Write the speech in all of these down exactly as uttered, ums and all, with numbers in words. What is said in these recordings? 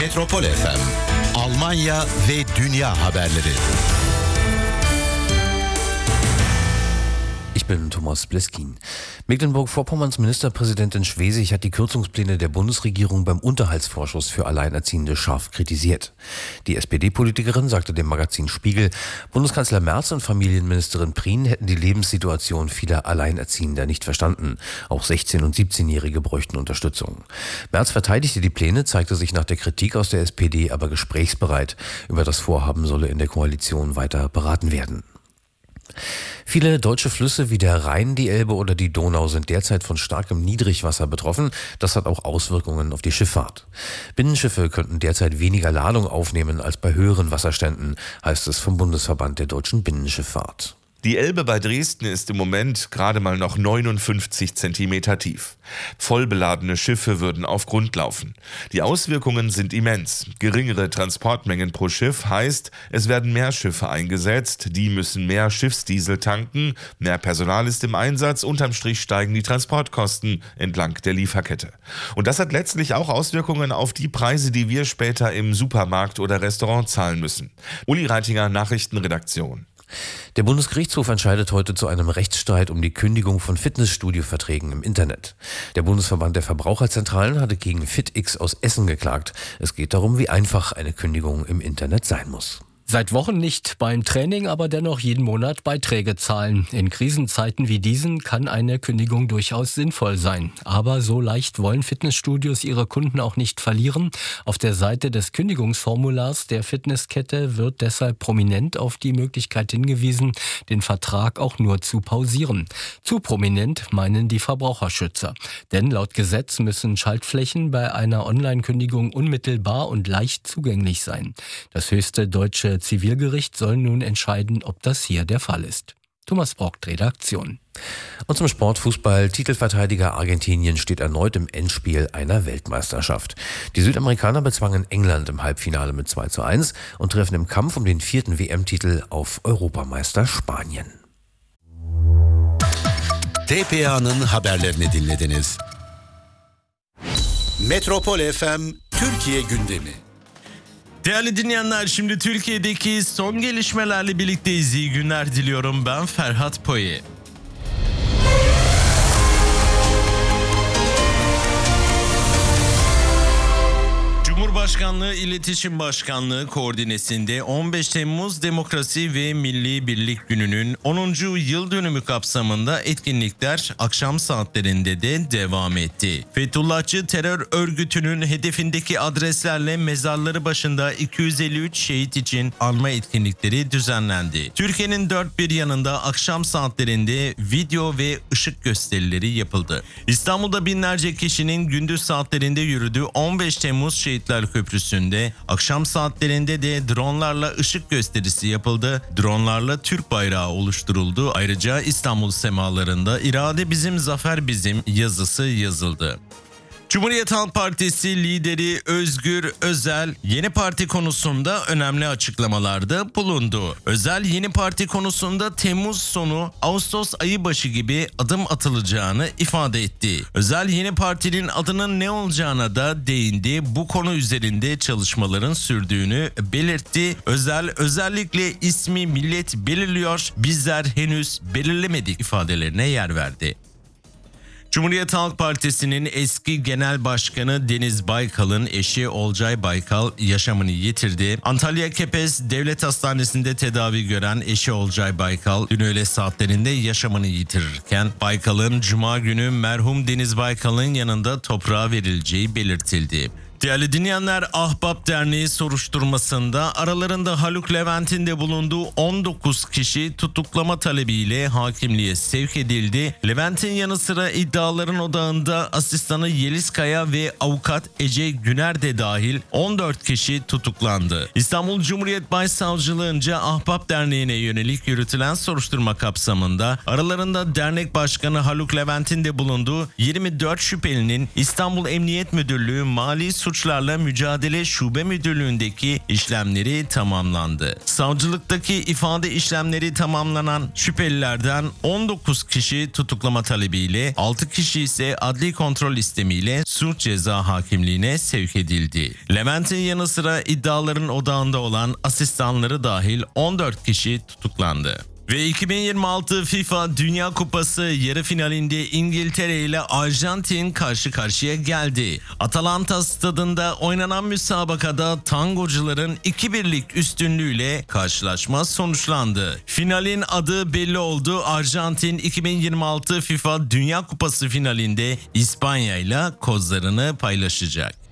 Metropol F M, Almanya ve dünya haberleri. Ich bin Thomas Bleskin. Mecklenburg-Vorpommerns Ministerpräsidentin Schwesig hat die Kürzungspläne der Bundesregierung beim Unterhaltsvorschuss für Alleinerziehende scharf kritisiert. Die S P D-Politikerin sagte dem Magazin Spiegel, Bundeskanzler Merz und Familienministerin Prien hätten die Lebenssituation vieler Alleinerziehender nicht verstanden. Auch sechzehn- und siebzehnjährige bräuchten Unterstützung. Merz verteidigte die Pläne, zeigte sich nach der Kritik aus der S P D aber gesprächsbereit. Über das Vorhaben solle in der Koalition weiter beraten werden. Viele deutsche Flüsse wie der Rhein, die Elbe oder die Donau sind derzeit von starkem Niedrigwasser betroffen. Das hat auch Auswirkungen auf die Schifffahrt. Binnenschiffe könnten derzeit weniger Ladung aufnehmen als bei höheren Wasserständen, heißt es vom Bundesverband der deutschen Binnenschifffahrt. Die Elbe bei Dresden ist im Moment gerade mal noch neunundfünfzig Zentimeter tief. Vollbeladene Schiffe würden auf Grund laufen. Die Auswirkungen sind immens. Geringere Transportmengen pro Schiff heißt, es werden mehr Schiffe eingesetzt, die müssen mehr Schiffsdiesel tanken, mehr Personal ist im Einsatz, unterm Strich steigen die Transportkosten entlang der Lieferkette. Und das hat letztlich auch Auswirkungen auf die Preise, die wir später im Supermarkt oder Restaurant zahlen müssen. Uli Reitinger, Nachrichtenredaktion. Der Bundesgerichtshof entscheidet heute zu einem Rechtsstreit um die Kündigung von Fitnessstudio-Verträgen im Internet. Der Bundesverband der Verbraucherzentralen hatte gegen FitX aus Essen geklagt. Es geht darum, wie einfach eine Kündigung im Internet sein muss. Seit Wochen nicht beim Training, aber dennoch jeden Monat Beiträge zahlen. In Krisenzeiten wie diesen kann eine Kündigung durchaus sinnvoll sein. Aber so leicht wollen Fitnessstudios ihre Kunden auch nicht verlieren. Auf der Seite des Kündigungsformulars der Fitnesskette wird deshalb prominent auf die Möglichkeit hingewiesen, den Vertrag auch nur zu pausieren. Zu prominent meinen die Verbraucherschützer. Denn laut Gesetz müssen Schaltflächen bei einer Online-Kündigung unmittelbar und leicht zugänglich sein. Das höchste deutsche Zivilgericht soll nun entscheiden, ob das hier der Fall ist. Thomas Brockt, Redaktion. Und zum Sportfußball. Titelverteidiger Argentinien steht erneut im Endspiel einer Weltmeisterschaft. Die Südamerikaner bezwangen England im Halbfinale mit zwei zu eins und treffen im Kampf um den vierten W M-Titel auf Europameister Spanien. T P A'nın haberlerini dinlediniz. Metropol F M Türkiye gündemi. Değerli dinleyenler, şimdi Türkiye'deki son gelişmelerle birlikteyiz. İyi günler diliyorum. Ben Ferhat Poye. Cumhurbaşkanlığı İletişim Başkanlığı koordinesinde on beş Temmuz Demokrasi ve Milli Birlik Günü'nün onuncu yıl dönümü kapsamında etkinlikler akşam saatlerinde de devam etti. Fethullahçı terör örgütünün hedefindeki adreslerle mezarları başında iki yüz elli üç şehit için anma etkinlikleri düzenlendi. Türkiye'nin dört bir yanında akşam saatlerinde video ve ışık gösterileri yapıldı. İstanbul'da binlerce kişinin gündüz saatlerinde yürüdüğü on beş Temmuz Şehitler Köprüsü'nde akşam saatlerinde de dronlarla ışık gösterisi yapıldı. Dronlarla Türk bayrağı oluşturuldu. Ayrıca İstanbul semalarında "İrade bizim, zafer bizim" yazısı yazıldı. Cumhuriyet Halk Partisi lideri Özgür Özel yeni parti konusunda önemli açıklamalarda bulundu. Özel yeni parti konusunda Temmuz sonu Ağustos ayı başı gibi adım atılacağını ifade etti. Özel yeni partinin adının ne olacağına da değindi. Bu konu üzerinde çalışmaların sürdüğünü belirtti. Özel özellikle ismi millet belirliyor, bizler henüz belirlemedik ifadelerine yer verdi. Cumhuriyet Halk Partisi'nin eski genel başkanı Deniz Baykal'ın eşi Olcay Baykal yaşamını yitirdi. Antalya Kepez Devlet Hastanesi'nde tedavi gören eşi Olcay Baykal dün öğle saatlerinde yaşamını yitirirken Baykal'ın Cuma günü merhum Deniz Baykal'ın yanında toprağa verileceği belirtildi. Değerli dinleyenler, Ahbap Derneği soruşturmasında aralarında Haluk Levent'in de bulunduğu on dokuz kişi tutuklama talebiyle hakimliğe sevk edildi. Levent'in yanı sıra iddiaların odağında asistanı Yeliz Kaya ve avukat Ece Güner de dahil on dört kişi tutuklandı. İstanbul Cumhuriyet Başsavcılığınca Ahbap Derneği'ne yönelik yürütülen soruşturma kapsamında aralarında dernek başkanı Haluk Levent'in de bulunduğu yirmi dört şüphelinin İstanbul Emniyet Müdürlüğü Mali Suç Suçlarla Mücadele Şube Müdürlüğü'ndeki işlemleri tamamlandı. Savcılıktaki ifade işlemleri tamamlanan şüphelilerden on dokuz kişi tutuklama talebiyle, altı kişi ise adli kontrol istemiyle suç ceza hakimliğine sevk edildi. Levent'in yanı sıra iddiaların odağında olan asistanları dahil on dört kişi tutuklandı. Ve iki bin yirmi altı FIFA Dünya Kupası yarı finalinde İngiltere ile Arjantin karşı karşıya geldi. Atalanta stadında oynanan müsabakada tangocuların iki birlik üstünlüğüyle karşılaşma sonuçlandı. Finalin adı belli oldu. Arjantin iki bin yirmi altı FIFA Dünya Kupası finalinde İspanya ile kozlarını paylaşacak.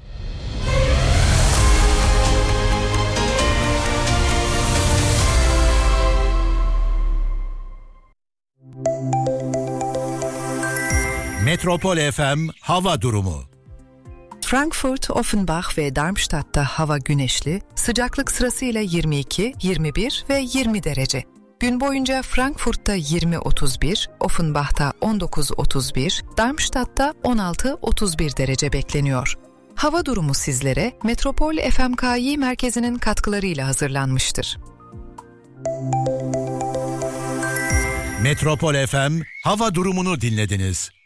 Metropol F M hava durumu. Frankfurt, Offenbach ve Darmstadt'ta hava güneşli, sıcaklık sırasıyla yirmi iki, yirmi bir ve yirmi derece. Gün boyunca Frankfurt'ta yirmi otuz bir, Offenbach'ta on dokuz otuz bir, Darmstadt'ta on altı otuz bir derece bekleniyor. Hava durumu sizlere Metropol F M K I merkezinin katkılarıyla hazırlanmıştır. Metropol F M hava durumunu dinlediniz.